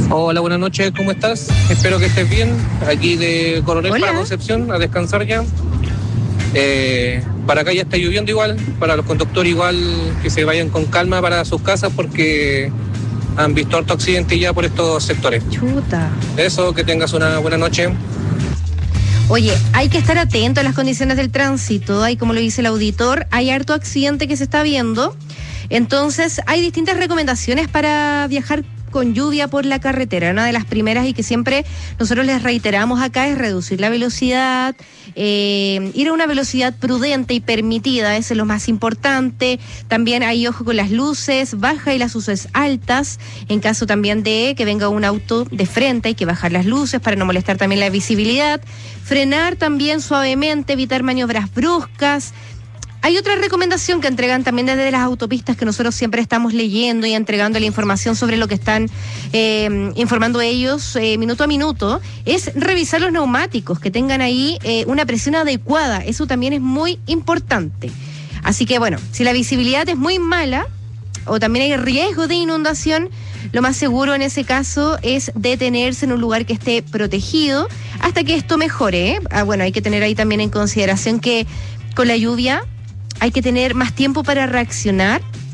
Hola, buenas noches, ¿cómo estás? Espero que estés bien. Aquí de Coronel Hola. para Concepción, a descansar ya. Para acá ya está lloviendo igual, para los conductores igual que se vayan con calma para sus casas porque han visto harto accidente ya por estos sectores. Chuta. Eso, que tengas una buena noche. Oye, hay que estar atento a las condiciones del tránsito. Hay, como lo dice el auditor, hay harto accidente que se está viendo. Entonces, hay distintas recomendaciones para viajar con lluvia por la carretera. Una de las primeras y que siempre nosotros les reiteramos acá es reducir la velocidad, ir a una velocidad prudente y permitida, eso es lo más importante. También hay ojo con las luces, baja y las luces altas. En caso también de que venga un auto de frente, hay que bajar las luces para no molestar también la visibilidad. Frenar también suavemente, evitar maniobras bruscas. Hay otra recomendación que entregan también desde las autopistas que nosotros siempre estamos leyendo y entregando la información sobre lo que están informando ellos minuto a minuto, es revisar los neumáticos, que tengan ahí una presión adecuada. Eso también es muy importante. Así que bueno, si la visibilidad es muy mala o también hay riesgo de inundación, lo más seguro en ese caso es detenerse en un lugar que esté protegido hasta que esto mejore. Bueno, hay que tener ahí también en consideración que con la lluvia hay que tener más tiempo para reaccionar